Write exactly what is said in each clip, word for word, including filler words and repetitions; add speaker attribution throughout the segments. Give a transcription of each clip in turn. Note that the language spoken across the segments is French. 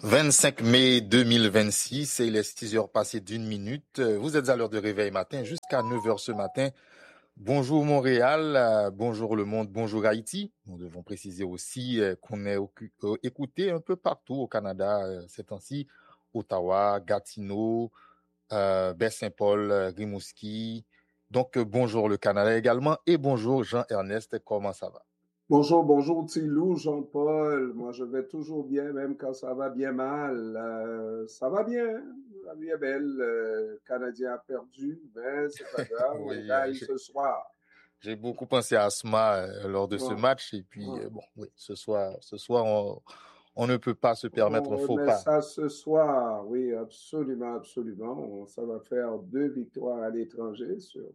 Speaker 1: vingt-cinq mai deux mille vingt-six, et il est six heures passées d'une minute. Vous êtes à l'heure de réveil matin jusqu'à neuf heures ce matin. Bonjour Montréal, euh, bonjour le monde, bonjour Haïti. Nous devons préciser aussi euh, qu'on est ocu- euh, écouté un peu partout au Canada euh, ces temps-ci. Ottawa, Gatineau, euh, Baie-Saint-Paul, euh, Rimouski. Donc euh, bonjour le Canada également et bonjour Jean-Ernest, comment ça va?
Speaker 2: Bonjour, bonjour Thilou, Jean-Paul. Moi, je vais toujours bien, même quand ça va bien mal. Euh, ça va bien, la vie est belle. Le Canadien a perdu, mais c'est pas grave, on
Speaker 1: Oui, euh,
Speaker 2: gagne
Speaker 1: j'ai
Speaker 2: ce soir.
Speaker 1: j'ai beaucoup pensé à Asma euh, lors de ce
Speaker 2: Ouais,
Speaker 1: match et puis
Speaker 2: ouais.
Speaker 1: euh, bon, oui, ce soir, ce soir on, on ne peut pas se permettre un
Speaker 2: On
Speaker 1: faux
Speaker 2: remet
Speaker 1: pas.
Speaker 2: ça ce soir, oui, absolument, absolument. On- ça va faire deux victoires à l'étranger. Sur...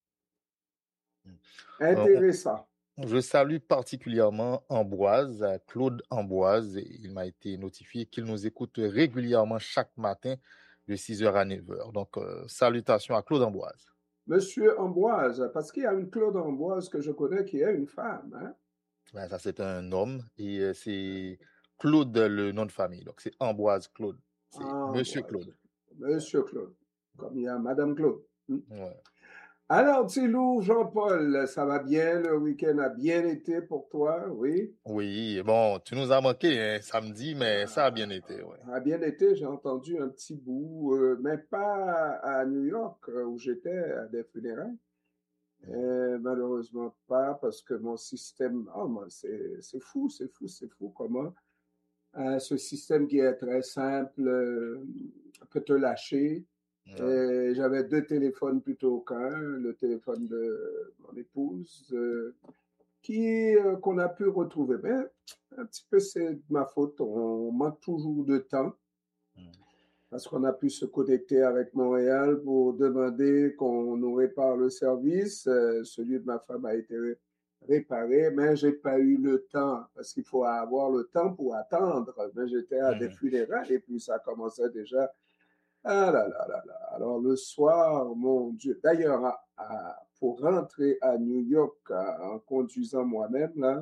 Speaker 1: Euh, on-
Speaker 2: Intéressant.
Speaker 1: je salue particulièrement Ambroise, euh, Claude Ambroise. Et il m'a été notifié qu'il nous écoute régulièrement chaque matin de six heures à neuf heures. Donc, euh, salutations à Claude Ambroise.
Speaker 2: Monsieur Ambroise, parce qu'il y a une Claude Ambroise que je connais qui est une femme, hein?
Speaker 1: Ben, ça, c'est un homme et euh, c'est Claude, le nom de famille. Donc, c'est Ambroise Claude. C'est Monsieur
Speaker 2: Ambroise.
Speaker 1: Claude.
Speaker 2: Monsieur Claude. Comme il y a Madame Claude. Hmm.
Speaker 1: Ouais.
Speaker 2: Alors, Thilou, Jean-Paul, ça va bien? Le week-end a bien été pour toi, oui?
Speaker 1: Oui, bon, tu nous as manqué hein, samedi, mais ça a bien été, ouais.
Speaker 2: Ça a bien été, j'ai entendu un petit bout, euh, mais pas à New York, euh, où j'étais à des funérailles. Euh, malheureusement pas, parce que mon système, oh, moi, c'est c'est fou, c'est fou, c'est fou comment euh, ce système qui est très simple euh, peut te lâcher.
Speaker 1: Ouais.
Speaker 2: Et j'avais deux téléphones plutôt qu'un, le téléphone de mon épouse, euh, qui euh, qu'on a pu retrouver. Mais un petit peu c'est de ma faute, on manque toujours de temps
Speaker 1: Mm.
Speaker 2: parce qu'on a pu se connecter avec Montréal pour demander qu'on nous répare le service. Euh, celui de ma femme a été réparé, mais j'ai pas eu le temps parce qu'il faut avoir le temps pour attendre. Mais j'étais à des
Speaker 1: Mm.
Speaker 2: funérailles et puis ça commençait déjà. Ah là là là là. Alors le soir, mon Dieu. D'ailleurs, à, à, pour rentrer à New York à, en conduisant moi-même, là,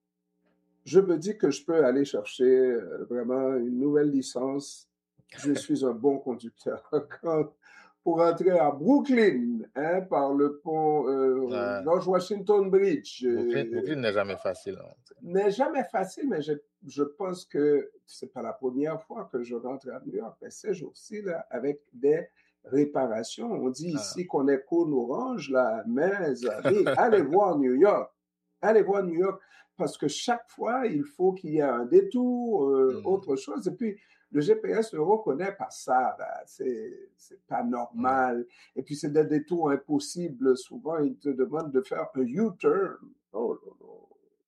Speaker 2: je me dis que je peux aller chercher euh, vraiment une nouvelle licence. Je suis un bon conducteur. Quand, pour rentrer à Brooklyn, hein, par le pont euh,
Speaker 1: Ouais.
Speaker 2: George Washington Bridge,
Speaker 1: Brooklyn, Brooklyn
Speaker 2: euh,
Speaker 1: n'est jamais facile. Hein.
Speaker 2: n'est jamais facile, mais je, je pense que c'est pas la première fois que je rentre à New York. Mais ces jours-ci, là, avec des réparations, on dit
Speaker 1: Ah.
Speaker 2: ici qu'on est cône orange, là, mes amis, allez voir New York. Allez voir New York, parce que chaque fois, il faut qu'il y ait un détour, euh,
Speaker 1: Mm.
Speaker 2: autre chose. Et puis, le G P S ne reconnaît pas ça. C'est, c'est pas normal. Mm. Et puis, c'est des détours impossibles. Souvent, il te demande de faire un U-turn. Oh, oh, oh.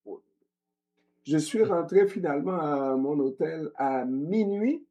Speaker 2: Je suis rentré finalement à mon hôtel à minuit,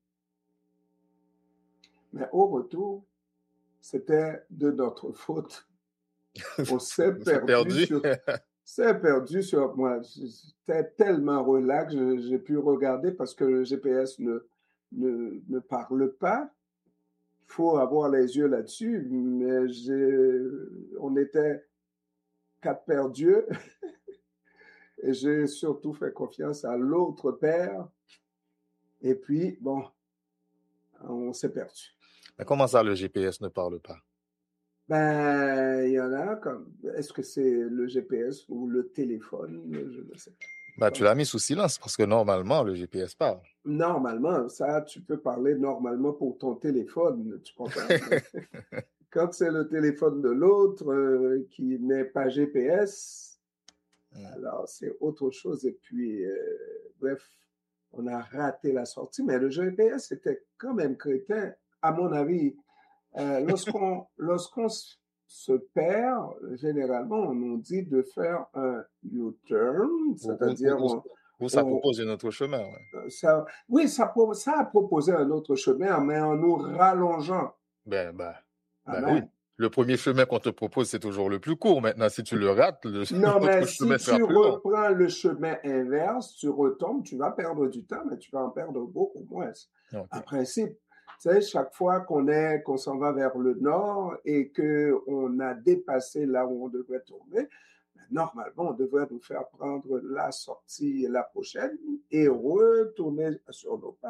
Speaker 2: mais au retour, c'était de notre faute. On s'est perdu,
Speaker 1: perdu
Speaker 2: sur, s'est perdu sur moi. J'étais tellement relax, j'ai pu regarder parce que le G P S ne, ne, ne parle pas. Il faut avoir les yeux là-dessus, mais j'ai, on était quatre perdus et j'ai surtout fait confiance à l'autre père. Et puis, bon, on s'est perdu.
Speaker 1: Mais comment ça, le G P S ne parle pas?
Speaker 2: Ben, il y en a comme. Est-ce que c'est le G P S ou le téléphone? Je ne sais pas.
Speaker 1: Bah, tu l'as mis sous silence parce que normalement, le G P S parle.
Speaker 2: Normalement, ça, tu peux parler normalement pour ton téléphone, tu comprends? Quand c'est le téléphone de l'autre euh, qui n'est pas G P S, mm. alors c'est autre chose. Et puis, euh, bref, on a raté la sortie. Mais le G P S était quand même crétin, à mon avis. Euh, lorsqu'on lorsqu'on se perd, généralement, on nous dit de faire un U-turn, c'est-à-dire
Speaker 1: ou, ou,
Speaker 2: on,
Speaker 1: ou ça
Speaker 2: on,
Speaker 1: propose un autre chemin. Ouais.
Speaker 2: Ça, oui, ça, ça a proposé un autre chemin, mais en nous rallongeant.
Speaker 1: Ben, ben, ben
Speaker 2: Amen.
Speaker 1: oui. Le premier chemin qu'on te propose, c'est toujours le plus court. Maintenant, si tu le rates, le,
Speaker 2: non, mais
Speaker 1: chemin
Speaker 2: si
Speaker 1: sera
Speaker 2: tu
Speaker 1: plus long.
Speaker 2: reprends le chemin inverse, tu retombes, tu vas perdre du temps, mais tu vas en perdre beaucoup moins. Okay. En principe, tu sais, chaque fois qu'on est, qu'on s'en va vers le nord et qu'on a dépassé là où on devrait tourner, normalement, on devrait nous faire prendre la sortie la prochaine et retourner sur nos pas.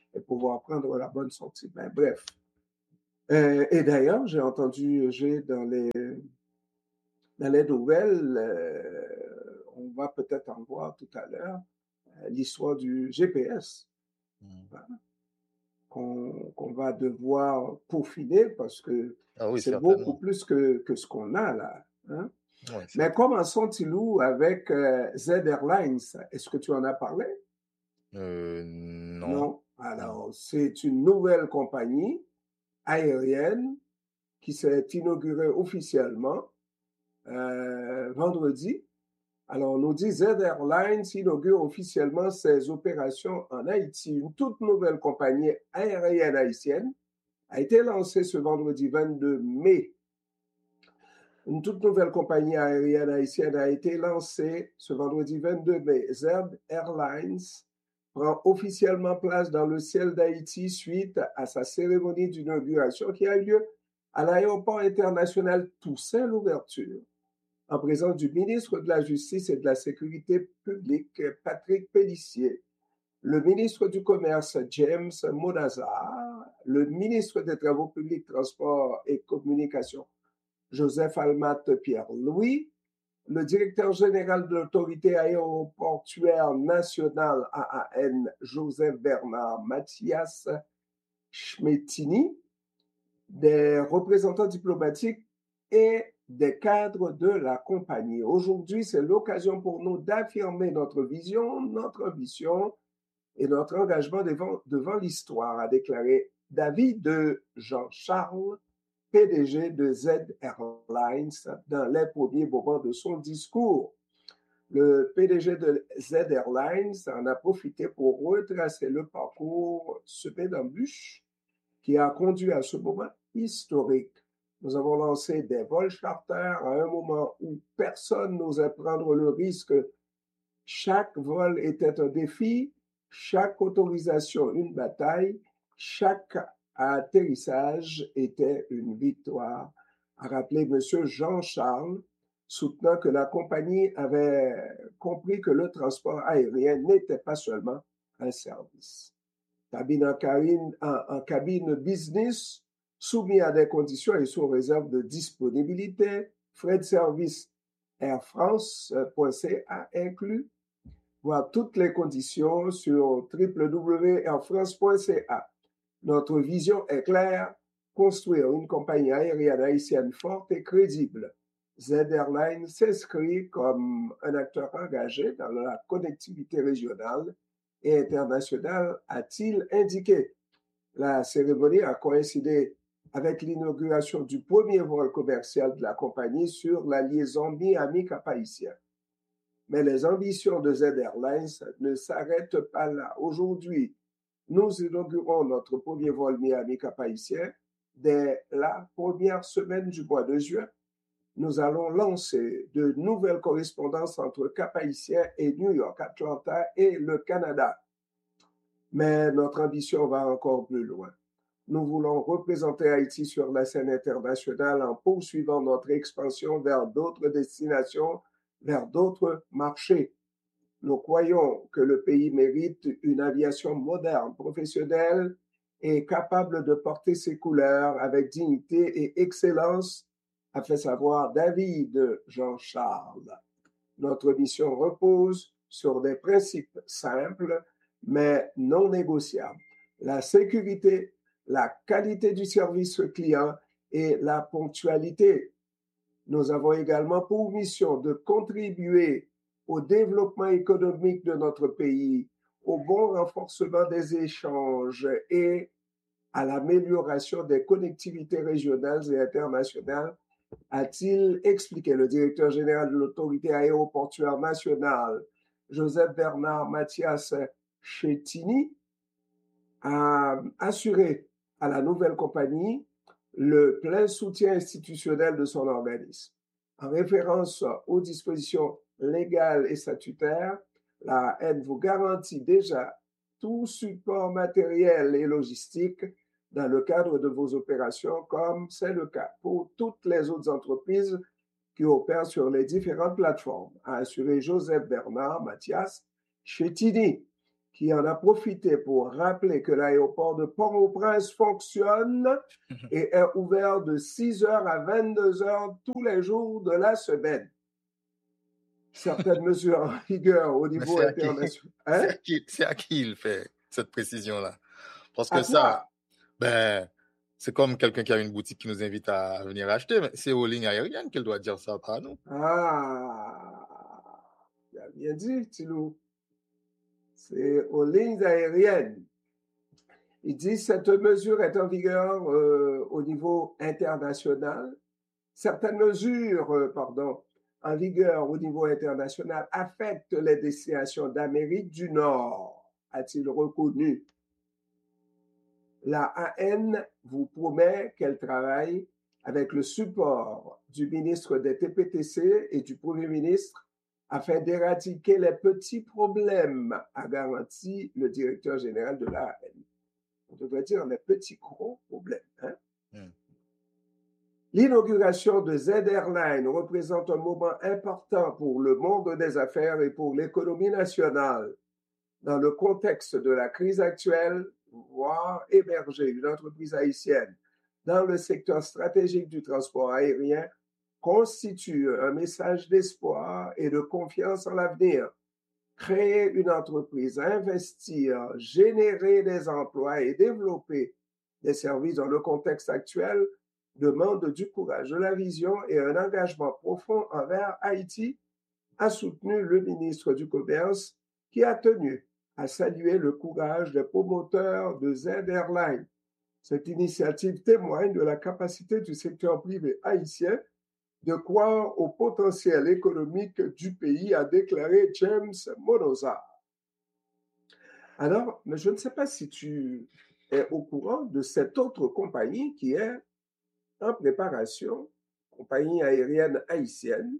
Speaker 2: et pouvoir prendre la bonne sortie. Mais bref. Euh, et d'ailleurs, j'ai entendu, j'ai dans les, dans les nouvelles, euh, on va peut-être en voir tout à l'heure, euh, l'histoire du G P S. Mmh. Hein, qu'on, qu'on va devoir peaufiner parce que
Speaker 1: ah oui,
Speaker 2: c'est beaucoup
Speaker 1: certainement.
Speaker 2: plus que, que ce qu'on a là. Hein?
Speaker 1: Oui,
Speaker 2: Mais commençons, Tilou, avec euh, Z Airlines. Est-ce que tu en as parlé?
Speaker 1: Euh, non.
Speaker 2: Non. Alors, non. C'est une nouvelle compagnie aérienne qui s'est inaugurée officiellement euh, vendredi. Alors, on nous dit Z Airlines inaugure officiellement ses opérations en Haïti. Une toute nouvelle compagnie aérienne haïtienne a été lancée ce vendredi vingt-deux mai. Une toute nouvelle compagnie aérienne haïtienne a été lancée ce vendredi vingt-deux mai. Z Airlines prend officiellement place dans le ciel d'Haïti suite à sa cérémonie d'inauguration qui a eu lieu à l'aéroport international Toussaint Louverture, en présence du ministre de la Justice et de la Sécurité publique, Patrick Pellissier, le ministre du Commerce, James Monazar, le ministre des Travaux publics, Transports et Communications, Joseph Almat Pierre-Louis, le directeur général de l'autorité aéroportuaire nationale A A N, Joseph Bernard Mathias Schmettini, des représentants diplomatiques et des cadres de la compagnie. Aujourd'hui, c'est l'occasion pour nous d'affirmer notre vision, notre ambition et notre engagement devant, devant l'histoire, a déclaré David Jean-Charles, P D G de Z Airlines, dans les premiers moments de son discours. Le P D G de Z Airlines en a profité pour retracer le parcours semé d'embûches qui a conduit à ce moment historique. Nous avons lancé des vols charter à un moment où personne n'osait prendre le risque. Chaque vol était un défi, chaque autorisation une bataille, chaque atterrissage était une victoire, a rappelé M. Jean-Charles, soutenant que la compagnie avait compris que le transport aérien n'était pas seulement un service. Cabine en, cabine, en, en cabine business, soumis à des conditions et sous réserve de disponibilité, frais de service Air France point C A inclus, voir toutes les conditions sur w w w point air france point c a. Notre vision est claire, construire une compagnie aérienne haïtienne forte et crédible. Z Airlines s'inscrit comme un acteur engagé dans la connectivité régionale et internationale, a-t-il indiqué. La cérémonie a coïncidé avec l'inauguration du premier vol commercial de la compagnie sur la liaison Miami-Cap-Haïtien. Mais les ambitions de Z Airlines ne s'arrêtent pas là. Aujourd'hui, nous inaugurons notre premier vol Miami-Cap-Haïtien dès la première semaine du mois de juin. Nous allons lancer de nouvelles correspondances entre Cap-Haïtien et New York, Atlanta et le Canada. Mais notre ambition va encore plus loin. Nous voulons représenter Haïti sur la scène internationale en poursuivant notre expansion vers d'autres destinations, vers d'autres marchés. Nous croyons que le pays mérite une aviation moderne, professionnelle et capable de porter ses couleurs avec dignité et excellence, a fait savoir David Jean-Charles. Notre mission repose sur des principes simples, mais non négociables. La sécurité, la qualité du service client et la ponctualité. Nous avons également pour mission de contribuer au développement économique de notre pays, au bon renforcement des échanges et à l'amélioration des connectivités régionales et internationales, a-t-il expliqué. Le directeur général de l'autorité aéroportuaire nationale, Joseph Bernard Mathias Schettini, a assuré à la nouvelle compagnie le plein soutien institutionnel de son organisme. En référence aux dispositions légales et statutaires, la N vous garantit déjà tout support matériel et logistique dans le cadre de vos opérations, comme c'est le cas pour toutes les autres entreprises qui opèrent sur les différentes plateformes, a assuré Joseph Bernard Mathias Schettini, qui en a profité pour rappeler que l'aéroport de Port-au-Prince fonctionne et est ouvert de six heures à vingt-deux heures tous les jours de la semaine. Certaines mesures en vigueur au
Speaker 1: Mais
Speaker 2: niveau
Speaker 1: c'est à qui,
Speaker 2: international.
Speaker 1: c'est à
Speaker 2: Hein?
Speaker 1: qui, c'est à qui il fait cette précision-là? Parce
Speaker 2: À
Speaker 1: que ça,
Speaker 2: toi.
Speaker 1: ben, c'est comme quelqu'un qui a une boutique qui nous invite à venir acheter, mais c'est aux lignes aériennes qu'elle doit dire ça, pas à nous.
Speaker 2: Ah, tu as bien dit, Tilou. C'est aux lignes aériennes. Il dit cette mesure est en vigueur euh, au niveau international. Certaines mesures, euh, pardon, en vigueur au niveau international affectent les destinations d'Amérique du Nord, a-t-il reconnu. La A N vous promet qu'elle travaille avec le support du ministre des T P T C et du Premier ministre afin d'éradiquer les petits problèmes, a garanti le directeur général de l'A N. On devrait dire les petits gros problèmes. Hein? Mm. L'inauguration de Z Airlines représente un moment important pour le monde des affaires et pour l'économie nationale. Dans le contexte de la crise actuelle, voir émerger une entreprise haïtienne dans le secteur stratégique du transport aérien constitue un message d'espoir et de confiance en l'avenir. Créer une entreprise, investir, générer des emplois et développer des services dans le contexte actuel demande du courage, de la vision et un engagement profond envers Haïti, a soutenu le ministre du Commerce qui a tenu à saluer le courage des promoteurs de Z Airlines. Cette initiative témoigne de la capacité du secteur privé haïtien de croire au potentiel économique du pays, a déclaré James Monoza. Alors, mais je ne sais pas si tu es au courant de cette autre compagnie qui est en préparation, compagnie aérienne haïtienne,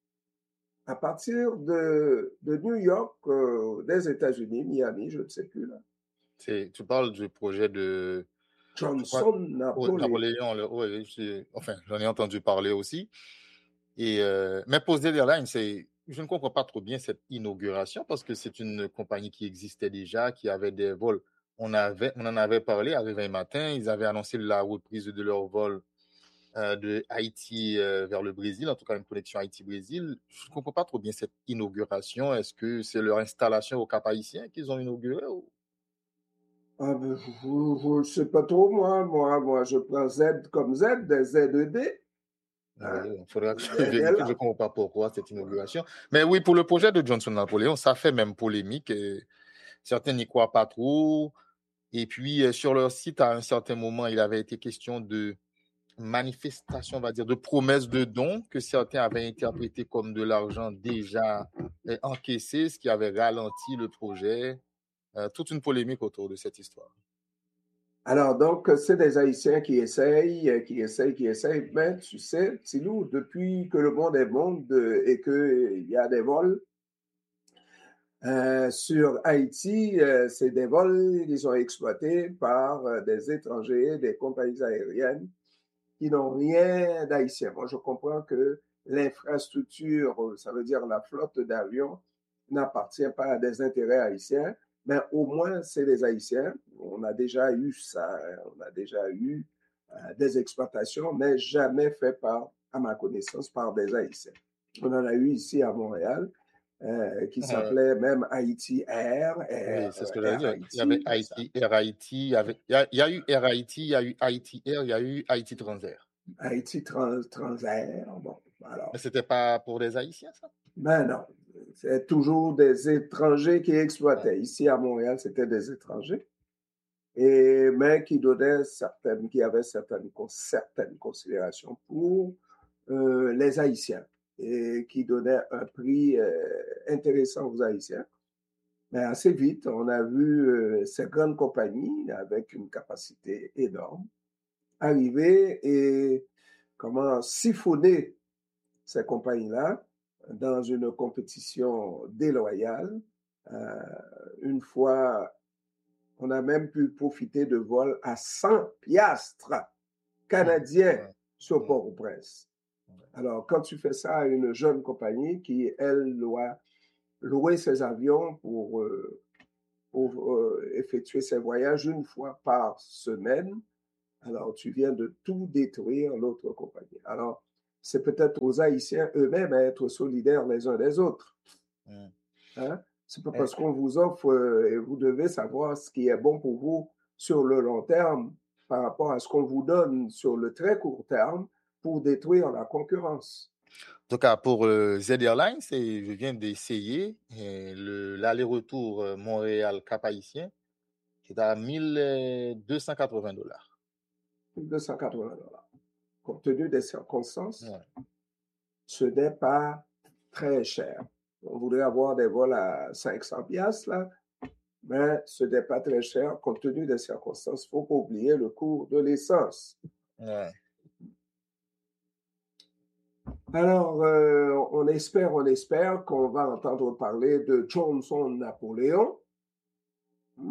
Speaker 2: à partir de, de New York, euh, des États-Unis, Miami, je ne sais plus là.
Speaker 1: C'est, tu parles du projet de
Speaker 2: Johnson
Speaker 1: Napoléon.
Speaker 2: Napoléon.
Speaker 1: Le, oui, enfin, j'en ai entendu parler aussi. Et, euh, mais pour Z Airlines, c'est, je ne comprends pas trop bien cette inauguration parce que c'est une compagnie qui existait déjà, qui avait des vols. On, avait, on en avait parlé à Réveil Matin. Ils avaient annoncé la reprise de leur vol euh, de Haïti euh, vers le Brésil, en tout cas une connexion Haïti-Brésil. Je ne comprends pas trop bien cette inauguration. Est-ce que c'est leur installation au Cap Haïtien qu'ils ont inauguré ou...
Speaker 2: Ah ben, je ne sais pas trop, moi. Moi, moi, je prends Z comme Z, des Z E D.
Speaker 1: Hein? Oui, il faudra que je vérifie. Je ne comprends pas pourquoi cette inauguration. Mais oui, pour le projet de Johnson Napoléon, ça fait même polémique. Et certains n'y croient pas trop. Et puis, sur leur site, à un certain moment, il avait été question de manifestation, on va dire, de promesses de dons que certains avaient interprété comme de l'argent déjà euh, encaissé, ce qui avait ralenti le projet. Euh, toute une polémique autour de cette histoire.
Speaker 2: Alors, donc, c'est des Haïtiens qui essayent, qui essayent, qui essayent. Mais tu sais, Tilou, depuis que le monde est monde et qu'il y a des vols euh, sur Haïti, euh, c'est des vols qui sont exploités par euh, des étrangers, des compagnies aériennes qui n'ont rien d'haïtien. Moi, je comprends que l'infrastructure, ça veut dire la flotte d'avions, n'appartient pas à des intérêts haïtiens, mais au moins, c'est des Haïtiens. On a déjà eu ça, on a déjà eu euh, des exploitations, mais jamais fait par, à ma connaissance, par des Haïtiens. On en a eu ici à Montréal, euh, qui s'appelait euh, même Haïti Air. Air
Speaker 1: oui, c'est ce que
Speaker 2: euh,
Speaker 1: j'allais dire.
Speaker 2: Haïti,
Speaker 1: il y avait Haïti, Air Haïti, il y, avait, il, y a, il y a eu Air Haïti, il y a eu Haïti Air, il y a eu Haïti Transair.
Speaker 2: Haïti Trans, Transair, bon, alors.
Speaker 1: Mais c'était pas pour des Haïtiens, ça?
Speaker 2: Ben non, c'est toujours des étrangers qui exploitaient. Ouais. Ici à Montréal, c'était des étrangers, et, mais qui donnaient certaines, qui avaient certaines, certaines considérations pour euh, les Haïtiens et qui donnaient un prix euh, intéressant aux Haïtiens. Mais assez vite, on a vu euh, ces grandes compagnies avec une capacité énorme arriver et comment siphonner ces compagnies-là dans une compétition déloyale. Euh, une fois, on a même pu profiter de vols à cent piastres canadiens mmh. sur Port-au-Prince. Alors, quand tu fais ça à une jeune compagnie qui, elle, doit louer ses avions pour, euh, pour euh, effectuer ces voyages une fois par semaine, alors tu viens de tout détruire l'autre compagnie. Alors, c'est peut-être aux Haïtiens eux-mêmes à être solidaires les uns des autres.
Speaker 1: Mm.
Speaker 2: Hein? C'est pas
Speaker 1: Eh,
Speaker 2: parce qu'on vous offre euh, et vous devez savoir ce qui est bon pour vous sur le long terme par rapport à ce qu'on vous donne sur le très court terme pour détruire la concurrence.
Speaker 1: En tout cas, pour euh, Z Airlines, et je viens d'essayer et le- l'aller-retour euh, Montréal-Cap-Haïtien, c'est à mille deux cent quatre-vingts dollars.
Speaker 2: deux cent quatre-vingts dollars. Compte tenu des circonstances,
Speaker 1: Ouais.
Speaker 2: ce n'est pas très cher. On voudrait avoir des vols à cinq cents piastres, là, mais ce n'est pas très cher compte tenu des circonstances. Il ne faut pas oublier le cours de l'essence.
Speaker 1: Ouais.
Speaker 2: Alors, euh, on espère, on espère qu'on va entendre parler de Johnson-Napoléon hmm,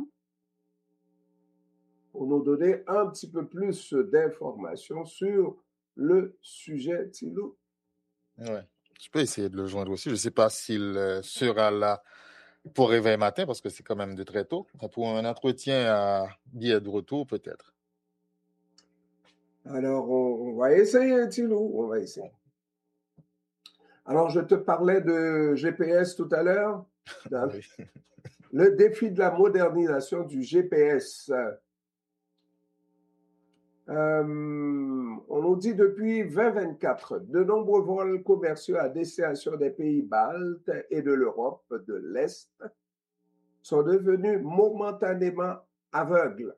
Speaker 2: pour nous donner un petit peu plus d'informations sur le sujet, Thilo.
Speaker 1: Ouais. Je peux essayer de le joindre aussi. Je ne sais pas s'il euh, sera là pour réveil matin parce que c'est quand même de très tôt. Mais pour un entretien à billet de retour, peut-être.
Speaker 2: Alors, on, on va essayer, Thilo, on va essayer. Alors, je te parlais de G P S tout à l'heure. Dans
Speaker 1: Oui.
Speaker 2: le défi de la modernisation du G P S. Euh, on nous dit depuis vingt vingt-quatre, de nombreux vols commerciaux à destination des pays baltes et de l'Europe de l'Est sont devenus momentanément aveugles.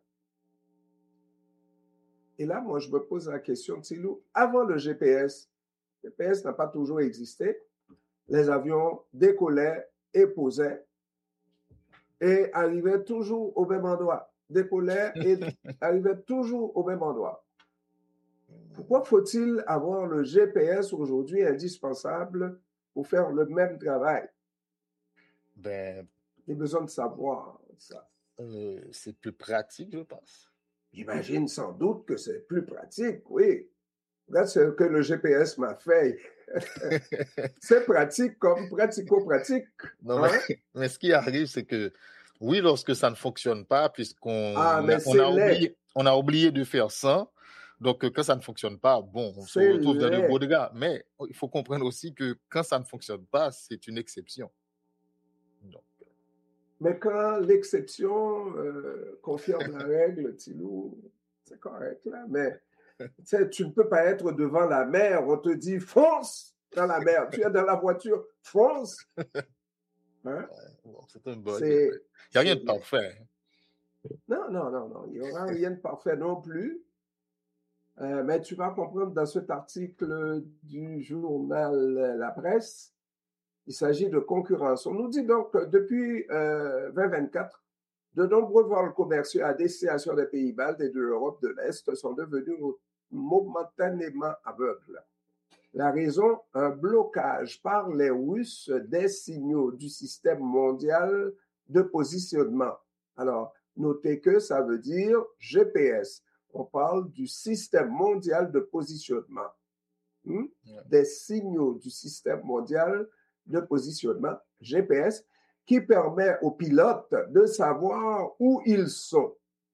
Speaker 2: Et là, moi, je me pose la question, Thilo, avant le G P S, le G P S n'a pas toujours existé. Les avions décollaient et posaient et arrivaient toujours au même endroit. Décollaient et arrivaient toujours au même endroit. Pourquoi faut-il avoir le G P S aujourd'hui indispensable pour faire le même travail?
Speaker 1: Ben,
Speaker 2: J'ai besoin de savoir ça.
Speaker 1: euh, c'est plus pratique, je pense.
Speaker 2: J'imagine sans doute que c'est plus pratique, oui. Regarde ce que le G P S m'a fait. C'est pratique comme pratico-pratique.
Speaker 1: Non,
Speaker 2: Hein?
Speaker 1: mais, mais ce qui arrive, c'est que oui, lorsque ça ne fonctionne pas, puisqu'on
Speaker 2: Ah, mais
Speaker 1: a, on
Speaker 2: c'est
Speaker 1: a
Speaker 2: laid.
Speaker 1: oublié, on a oublié de faire ça, donc euh, quand ça ne fonctionne pas, bon, on se
Speaker 2: C'est
Speaker 1: retrouve dans le beau
Speaker 2: laid.
Speaker 1: de gars. Mais il faut comprendre aussi que quand ça ne fonctionne pas, c'est une exception. Donc,
Speaker 2: Mais quand l'exception euh, confirme la règle, Tilou, c'est correct là. Mais tu sais, tu ne peux pas être devant la mer, on te dit fonce dans la mer. Tu es dans la voiture, fonce. Hein?
Speaker 1: bon, c'est un bug. Il
Speaker 2: C'est,
Speaker 1: n'y a rien
Speaker 2: c'est
Speaker 1: de
Speaker 2: laid.
Speaker 1: parfait.
Speaker 2: Non, non, non, non. Il n'y aura rien de parfait non plus. Euh, mais tu vas comprendre dans cet article du journal La Presse, il s'agit de concurrence. On nous dit donc que depuis euh, vingt vingt-quatre, de nombreux vols commerciaux à destination des pays baltes et de l'Europe de l'Est sont devenus momentanément aveugles. La raison, un blocage par les Russes des signaux du système mondial de positionnement. Alors, notez que ça veut dire G P S. On parle du système mondial de positionnement. Hmm?
Speaker 1: Ouais.
Speaker 2: Des signaux du système mondial de positionnement, G P S, qui permet aux pilotes de savoir où ils sont.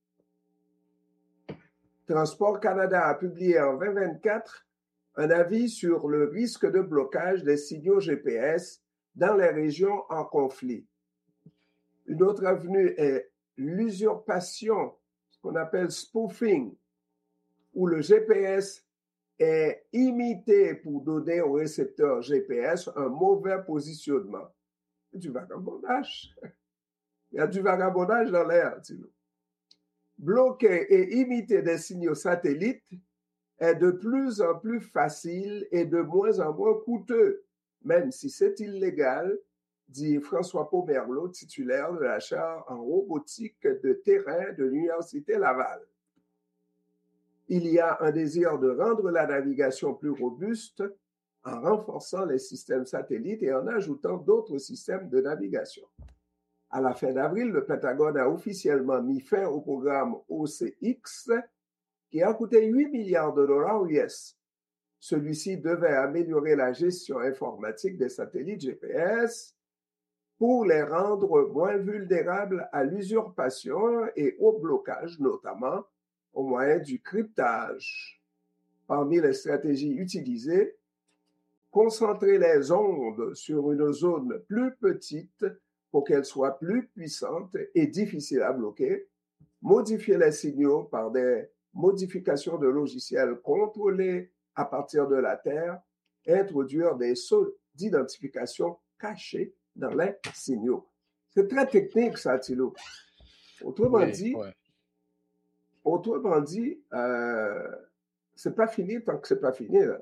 Speaker 2: Transport Canada a publié en vingt vingt-quatre un avis sur le risque de blocage des signaux G P S dans les régions en conflit. Une autre avenue est l'usurpation, ce qu'on appelle spoofing, où le G P S est imité pour donner au récepteur G P S un mauvais positionnement. C'est du vagabondage. Il y a du vagabondage dans l'air, Tino. Bloquer et imiter des signaux satellites est de plus en plus facile et de moins en moins coûteux, même si c'est illégal, dit François Pomerleau, titulaire de la chaire en robotique de terrain de l'Université Laval. Il y a un désir de rendre la navigation plus robuste en renforçant les systèmes satellites et en ajoutant d'autres systèmes de navigation. À la fin d'avril, le Pentagone a officiellement mis fin au programme O C X qui a coûté huit milliards de dollars U S. Celui-ci devait améliorer la gestion informatique des satellites G P S pour les rendre moins vulnérables à l'usurpation et au blocage, notamment au moyen du cryptage. Parmi les stratégies utilisées, concentrer les ondes sur une zone plus petite pour qu'elles soient plus puissantes et difficiles à bloquer, modifier les signaux par des modifications de logiciels contrôlés à partir de la Terre, introduire des sauts d'identification cachés dans les signaux. C'est très technique, ça, Thilo. Autrement
Speaker 1: Oui,
Speaker 2: dit,
Speaker 1: ouais.
Speaker 2: autrement dit, euh, c'est pas fini tant que c'est pas fini, là.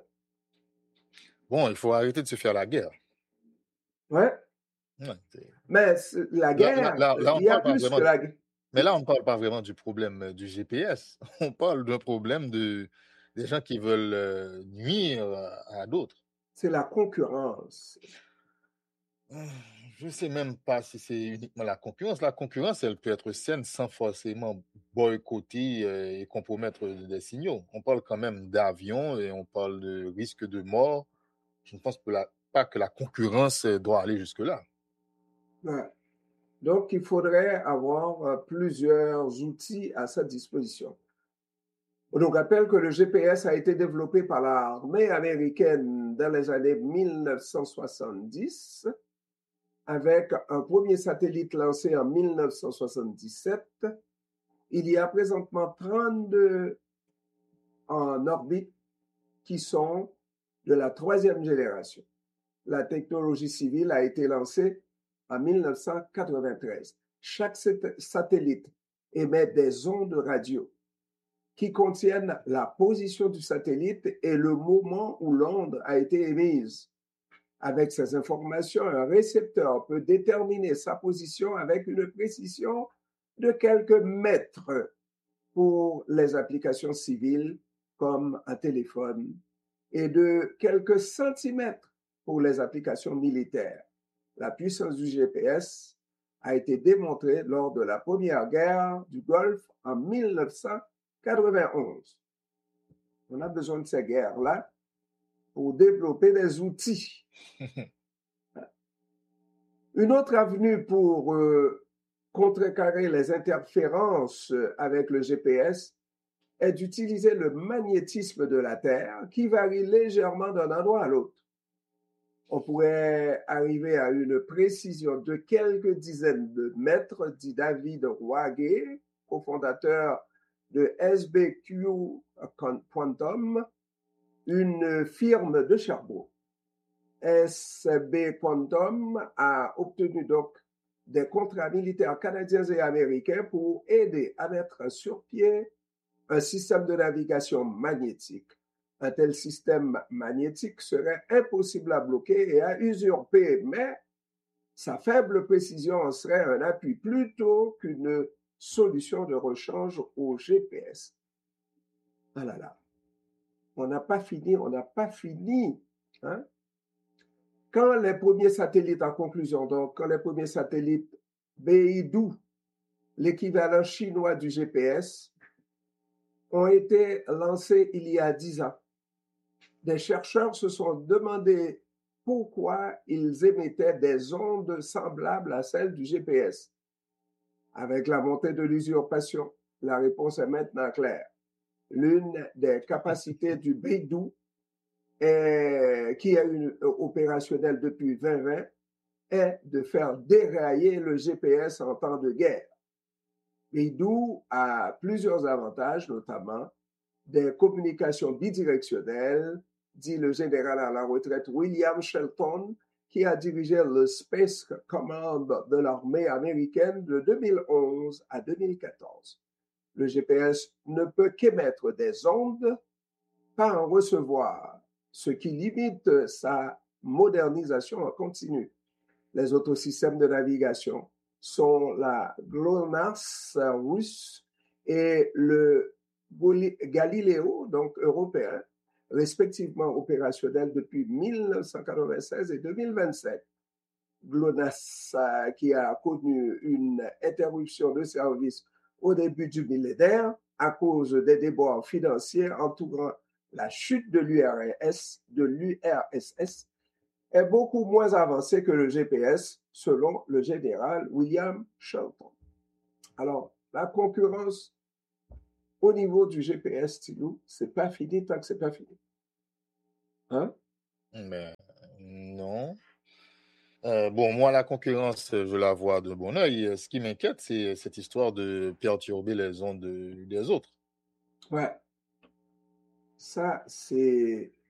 Speaker 1: Bon, il faut arrêter de se faire la guerre.
Speaker 2: Ouais.
Speaker 1: Ouais, c'est-
Speaker 2: Mais c'est- la
Speaker 1: là, là,
Speaker 2: guerre,
Speaker 1: là, là, on
Speaker 2: il y a
Speaker 1: parle pas
Speaker 2: plus
Speaker 1: vraiment
Speaker 2: que
Speaker 1: du-
Speaker 2: la guerre.
Speaker 1: Mais là, on ne parle pas vraiment du problème euh, du G P S. On parle d'un problème de des gens qui veulent euh, nuire à, à d'autres.
Speaker 2: C'est la concurrence.
Speaker 1: Ah, je ne sais même pas si c'est uniquement la concurrence. La concurrence, elle peut être saine sans forcément boycotter euh, et compromettre des signaux. On parle quand même d'avions et on parle de risque de mort. Je ne pense que la- pas que la concurrence euh, doit aller jusque-là.
Speaker 2: Ouais. Donc, il faudrait avoir euh, plusieurs outils à sa disposition. On nous rappelle que le G P S a été développé par l'armée américaine dans les années mille neuf cent soixante-dix, avec un premier satellite lancé en mille neuf cent soixante-dix-sept. Il y a présentement trente-deux en orbite qui sont de la troisième génération. La technologie civile a été lancée en mille neuf cent quatre-vingt-treize. Chaque satellite émet des ondes radio qui contiennent la position du satellite et le moment où l'onde a été émise. Avec ces informations, un récepteur peut déterminer sa position avec une précision de quelques mètres pour les applications civiles comme un téléphone et de quelques centimètres pour les applications militaires. La puissance du G P S a été démontrée lors de la première guerre du Golfe en mille neuf cent quatre-vingt-onze. On a besoin de ces guerres-là pour développer des outils. Une autre avenue pour euh, contrecarrer les interférences avec le G P S est d'utiliser le magnétisme de la Terre qui varie légèrement d'un endroit à l'autre. On pourrait arriver à une précision de quelques dizaines de mètres, dit David Wage, cofondateur de S B Q Quantum, une firme de Sherbrooke. S B Quantum a obtenu donc des contrats militaires canadiens et américains pour aider à mettre sur pied un système de navigation magnétique. Un tel système magnétique serait impossible à bloquer et à usurper, mais sa faible précision en serait un appui plutôt qu'une solution de rechange au G P S. Ah là là, on n'a pas fini, on n'a pas fini. Hein? Quand les premiers satellites, en conclusion, donc, quand les premiers satellites Beidou, l'équivalent chinois du G P S, ont été lancés il y a dix ans, des chercheurs se sont demandé pourquoi ils émettaient des ondes semblables à celles du G P S. Avec la montée de l'usurpation, la réponse est maintenant claire. L'une des capacités du Beidou, est, qui est une, opérationnelle depuis vingt vingt, est de faire dérailler le G P S en temps de guerre. Beidou a plusieurs avantages, notamment des communications bidirectionnelles, dit le général à la retraite William Shelton, qui a dirigé le Space Command de l'armée américaine de deux mille onze à deux mille quatorze. Le G P S ne peut qu'émettre des ondes, pas en recevoir, ce qui limite sa modernisation en continu. Les autres systèmes de navigation sont la GLONASS russe et le Galileo, donc européen, respectivement opérationnels depuis mille neuf cent quatre-vingt-seize et deux mille vingt-sept. GLONASS qui a connu une interruption de service au début du millénaire à cause des déboires financiers entourant la chute de l'U R S S, de l'U R S S est beaucoup moins avancé que le G P S, selon le général William Shelton. Alors, la concurrence au niveau du G P S, Tilou, c'est pas fini tant que c'est pas fini. Hein?
Speaker 1: Mais non. Euh, bon, moi, la concurrence, je la vois de bon œil. Ce qui m'inquiète, c'est cette histoire de perturber les ondes de- des autres.
Speaker 2: Ouais. Ça, c'est